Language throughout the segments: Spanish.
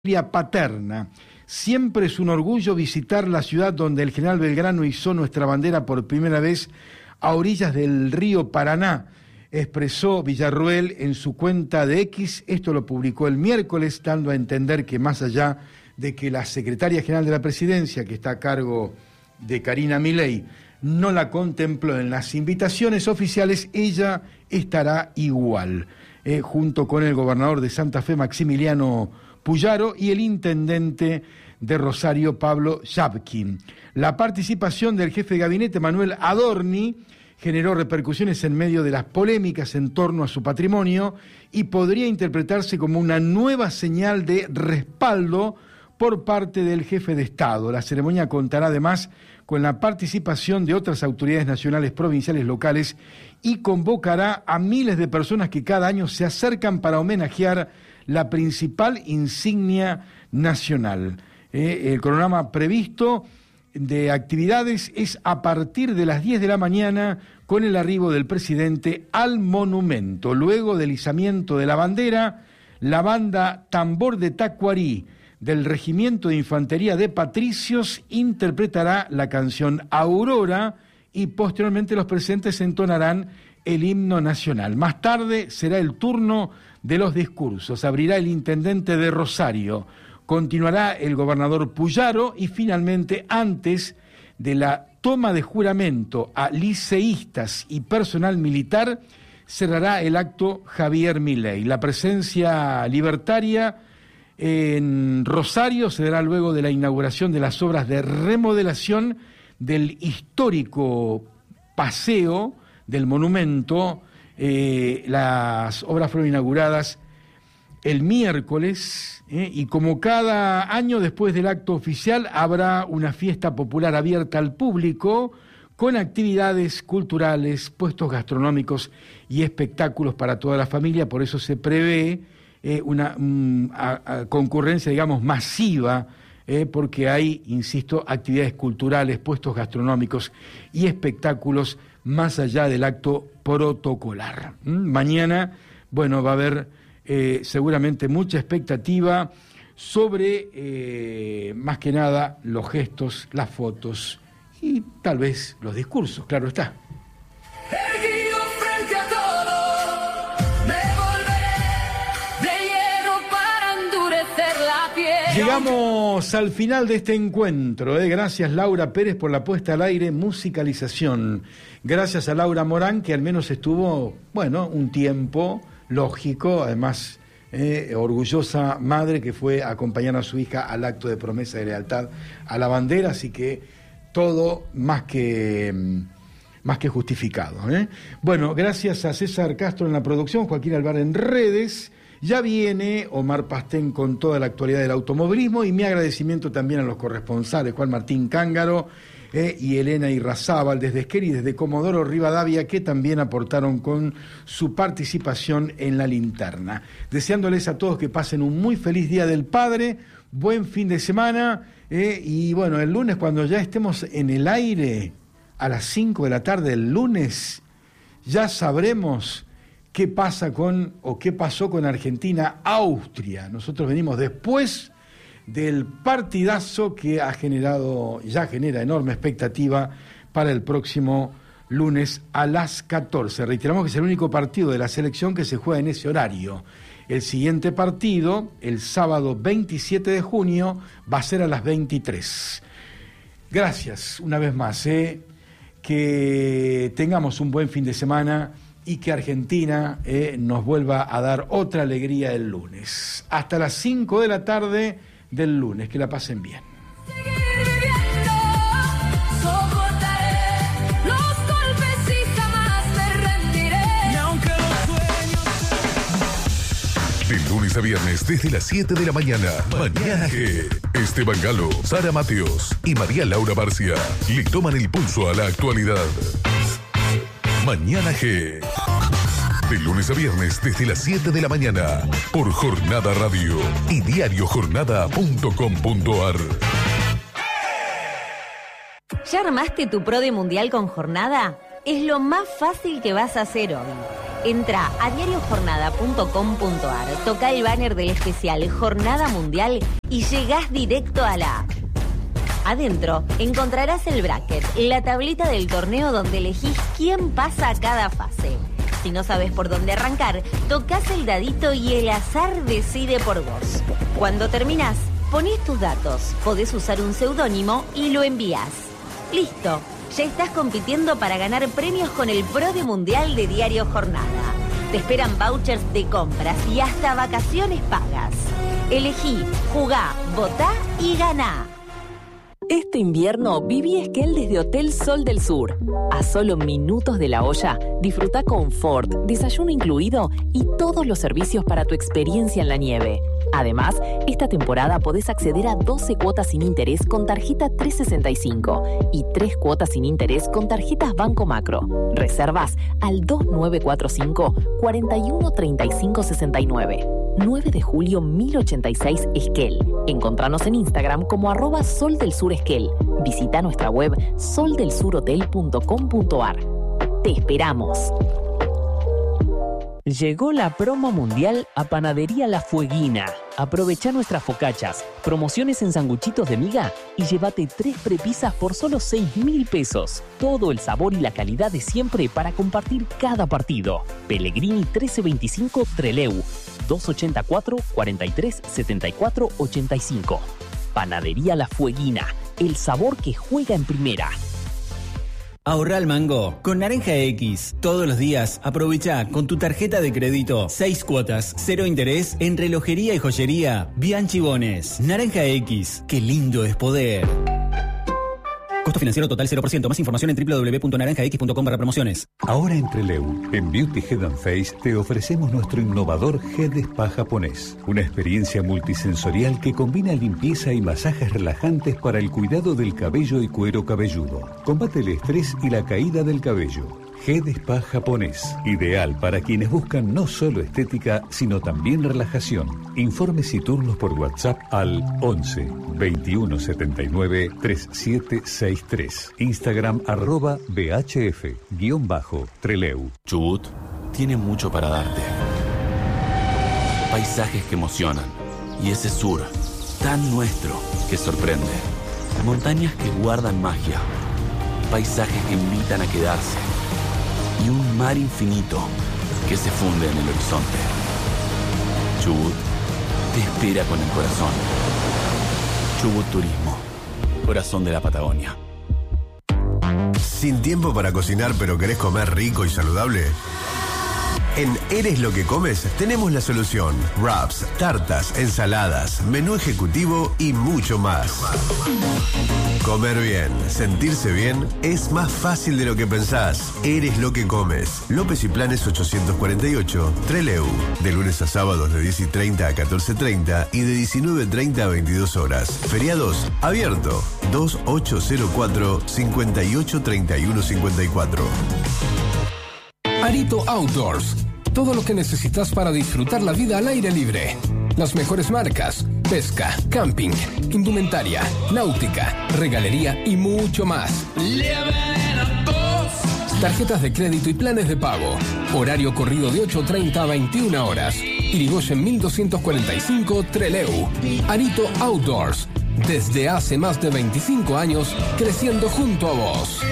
paterna. Siempre es un orgullo visitar la ciudad donde el general Belgrano izó nuestra bandera por primera vez a orillas del río Paraná, expresó Villarroel en su cuenta de X. Esto lo publicó el miércoles, dando a entender que más allá de que la secretaria general de la presidencia, que está a cargo de Karina Milei, no la contempló en las invitaciones oficiales, ella estará igual, junto con el gobernador de Santa Fe, Maximiliano Puyaro, y el intendente de Rosario, Pablo Yabkin. La participación del jefe de gabinete, Manuel Adorni, generó repercusiones en medio de las polémicas en torno a su patrimonio y podría interpretarse como una nueva señal de respaldo por parte del jefe de Estado. La ceremonia contará además con la participación de otras autoridades nacionales, provinciales, locales, y convocará a miles de personas que cada año se acercan para homenajear la principal insignia nacional. El cronograma previsto de actividades es a partir de las 10 de la mañana con el arribo del presidente al monumento. Luego del izamiento de la bandera, la banda Tambor de Tacuarí del Regimiento de Infantería de Patricios interpretará la canción Aurora y posteriormente los presentes entonarán el himno nacional. Más tarde será el turno de los discursos. Abrirá el intendente de Rosario, continuará el gobernador Puyaro y finalmente, antes de la toma de juramento a liceístas y personal militar, cerrará el acto Javier Milei. La presencia libertaria en Rosario se dará luego de la inauguración de las obras de remodelación del histórico paseo del monumento. Las obras fueron inauguradas el miércoles, y como cada año después del acto oficial habrá una fiesta popular abierta al público con actividades culturales, puestos gastronómicos y espectáculos para toda la familia. Por eso se prevé una concurrencia, digamos, masiva, porque hay, insisto, actividades culturales, puestos gastronómicos y espectáculos más allá del acto protocolar. Mañana, bueno, va a haber seguramente mucha expectativa sobre, más que nada, los gestos, las fotos y tal vez los discursos, claro está. Llegamos al final de este encuentro. Gracias, Laura Pérez, por la puesta al aire, musicalización. Gracias a Laura Morán, que al menos estuvo, bueno, un tiempo lógico, además orgullosa madre que fue a acompañar a su hija al acto de promesa de lealtad a la bandera, así que todo más que justificado. Bueno, gracias a César Castro en la producción, Joaquín Alvar en redes. Ya viene Omar Pastén con toda la actualidad del automovilismo y mi agradecimiento también a los corresponsales, Juan Martín Cángaro y Elena Irrazábal desde Esquel y desde Comodoro Rivadavia, que también aportaron con su participación en la linterna. Deseándoles a todos que pasen un muy feliz Día del Padre, buen fin de semana, y bueno, el lunes cuando ya estemos en el aire a las 5 de la tarde el lunes, ya sabremos qué pasó con Argentina-Austria. Nosotros venimos después del partidazo que ya genera enorme expectativa para el próximo lunes a las 14. Reiteramos que es el único partido de la selección que se juega en ese horario. El siguiente partido, el sábado 27 de junio, va a ser a las 23. Gracias una vez más. Que tengamos un buen fin de semana y que Argentina nos vuelva a dar otra alegría el lunes. Hasta las 5 de la tarde del lunes. Que la pasen bien. De lunes a viernes desde las 7 de la mañana. Mañana G. Esteban Galo, Sara Mateos y María Laura Barcia le toman el pulso a la actualidad. Mañana G. De lunes a viernes desde las 7 de la mañana por Jornada Radio y diariojornada.com.ar. ¿Ya armaste tu PRO de Mundial con Jornada? Es lo más fácil que vas a hacer hoy. Entra a diariojornada.com.ar, toca el banner del especial Jornada Mundial y llegás directo a la app. Adentro encontrarás el bracket, la tablita del torneo donde elegís quién pasa a cada fase. Si no sabes por dónde arrancar, tocas el dadito y el azar decide por vos. Cuando terminás, ponés tus datos, podés usar un seudónimo y lo envías. ¡Listo! Ya estás compitiendo para ganar premios con el Prode Mundial de Diario Jornada. Te esperan vouchers de compras y hasta vacaciones pagas. Elegí, jugá, votá y ganá. Este invierno viví Esquel desde Hotel Sol del Sur. A solo minutos de La Hoya, disfruta confort, desayuno incluido y todos los servicios para tu experiencia en la nieve. Además, esta temporada podés acceder a 12 cuotas sin interés con tarjeta 365 y 3 cuotas sin interés con tarjetas Banco Macro. Reservas al 2945 41 35 69. 9 de julio 1086 Esquel. Encontranos en Instagram como @soldelsuresquel. Visita nuestra web soldelsurhotel.com.ar. Te esperamos. Llegó la promo mundial a Panadería La Fueguina. Aprovecha nuestras focachas, promociones en sanguchitos de miga y llévate 3 prepisas por solo 6.000 pesos. Todo el sabor y la calidad de siempre para compartir cada partido. Pellegrini 1325 Trelew, 284 43 74 85. Panadería La Fueguina, el sabor que juega en primera. Ahorra al mango con Naranja X. Todos los días aprovecha con tu tarjeta de crédito 6 cuotas, 0 interés en relojería y joyería Bianchi Bones. Naranja X, qué lindo es poder. Costo financiero total 0%. Más información en www.naranjax.com/promociones. Ahora en Trelew, en Beauty Head and Face, te ofrecemos nuestro innovador Head Spa japonés. Una experiencia multisensorial que combina limpieza y masajes relajantes para el cuidado del cabello y cuero cabelludo. Combate el estrés y la caída del cabello. Head Spa japonés, ideal para quienes buscan no solo estética, sino también relajación. Informes y turnos por WhatsApp al 11 21 79 3763. Instagram @BHF_Trelew. Chubut tiene mucho para darte. Paisajes que emocionan. Y ese sur, tan nuestro, que sorprende. Montañas que guardan magia. Paisajes que invitan a quedarse. Y un mar infinito que se funde en el horizonte. Chubut te espera con el corazón. Chubut Turismo, corazón de la Patagonia. ¿Sin tiempo para cocinar pero querés comer rico y saludable? En Eres lo que comes tenemos la solución. Wraps, tartas, ensaladas, menú ejecutivo y mucho más. Comer bien, sentirse bien es más fácil de lo que pensás. Eres lo que comes. López y Planes 848, Trelew. De lunes a sábados de 10:30 a 14:30 y de 19:30 a 22 horas. Feriados, abierto. 2804-583154. Arito Outdoors. Todo lo que necesitas para disfrutar la vida al aire libre. Las mejores marcas, pesca, camping, indumentaria, náutica, regalería y mucho más. Tarjetas de crédito y planes de pago. Horario corrido de 8:30 a 21 horas. Irigoyen 1245 Trelew. Arito Outdoors. Desde hace más de 25 años, creciendo junto a vos.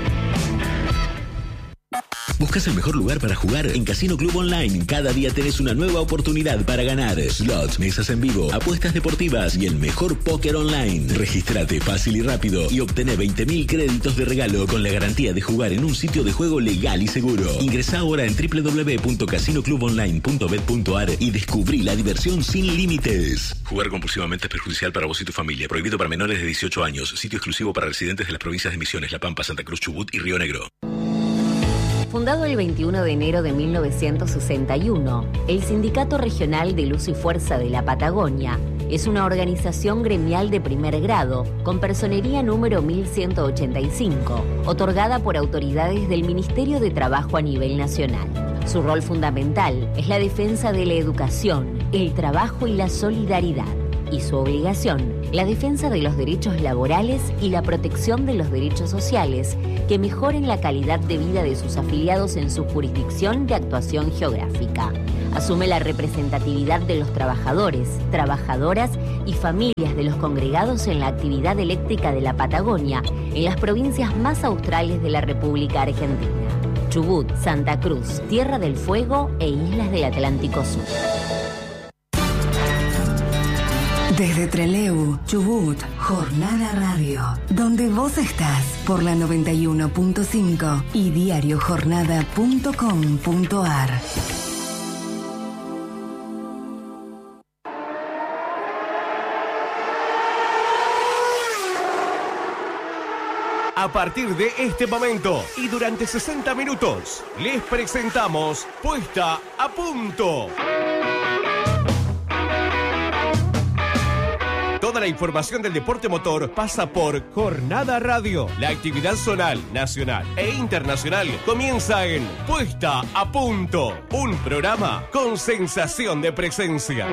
¿Buscas el mejor lugar para jugar? En Casino Club Online, cada día tenés una nueva oportunidad para ganar. Slots, mesas en vivo, apuestas deportivas y el mejor póker online. Regístrate fácil y rápido y obtené 20.000 créditos de regalo con la garantía de jugar en un sitio de juego legal y seguro. Ingresá ahora en www.casinoclubonline.bet.ar y descubrí la diversión sin límites. Jugar compulsivamente es perjudicial para vos y tu familia. Prohibido para menores de 18 años. Sitio exclusivo para residentes de las provincias de Misiones, La Pampa, Santa Cruz, Chubut y Río Negro. Fundado el 21 de enero de 1961, el Sindicato Regional de Luz y Fuerza de la Patagonia es una organización gremial de primer grado con personería número 1185, otorgada por autoridades del Ministerio de Trabajo a nivel nacional. Su rol fundamental es la defensa de la educación, el trabajo y la solidaridad. y su obligación, la defensa de los derechos laborales y la protección de los derechos sociales que mejoren la calidad de vida de sus afiliados en su jurisdicción de actuación geográfica. Asume la representatividad de los trabajadores, trabajadoras y familias de los congregados en la actividad eléctrica de la Patagonia, en las provincias más australes de la República Argentina: Chubut, Santa Cruz, Tierra del Fuego e Islas del Atlántico Sur. Desde Trelew, Chubut, Jornada Radio, donde vos estás, por la 91.5 y diariojornada.com.ar. A partir de este momento y durante 60 minutos, les presentamos Puesta a Punto. Toda la información del deporte motor pasa por Jornada Radio. La actividad zonal, nacional e internacional comienza en Puesta a Punto, un programa con sensación de presencia.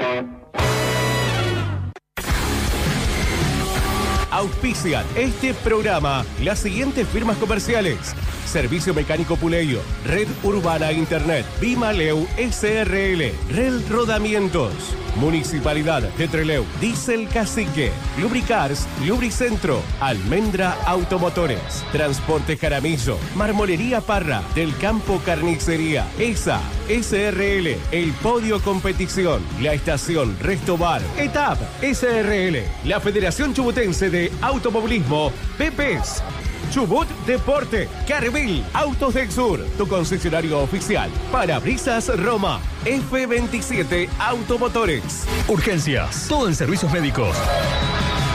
Auspician este programa las siguientes firmas comerciales: Servicio Mecánico Puleyo, Red Urbana Internet, Bimaleu SRL, Rel Rodamientos, Municipalidad de Trelew, Diesel Cacique, Lubricars, Lubricentro, Almendra Automotores, Transporte Jaramillo, Marmolería Parra, Del Campo Carnicería, ESA, SRL, El Podio Competición, La Estación Resto Bar, ETAP, SRL, la Federación Chubutense de Automovilismo, PEPES, Chubut Deporte, Carvil, Autos del Sur, tu concesionario oficial, Parabrisas Roma, F27 Automotores. Urgencias, todo en servicios médicos.